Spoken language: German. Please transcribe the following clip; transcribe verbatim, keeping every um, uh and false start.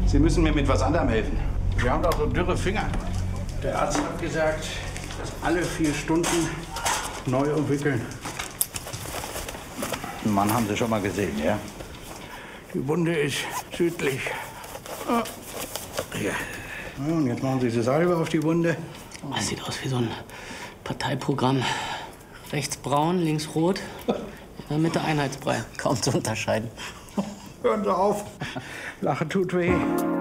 Sie müssen mir mit was anderem helfen. Wir haben doch so dürre Finger. Der Arzt hat gesagt, dass alle vier Stunden neu umwickeln. Den Mann haben Sie schon mal gesehen, ja? Die Wunde ist südlich. Oh. Ja. Und jetzt machen Sie diese Salbe auf die Wunde. Das sieht aus wie so ein Parteiprogramm. Rechts braun, links rot, in der Mitte Einheitsbrei. Kaum zu unterscheiden. Hören Sie auf. Lachen tut weh.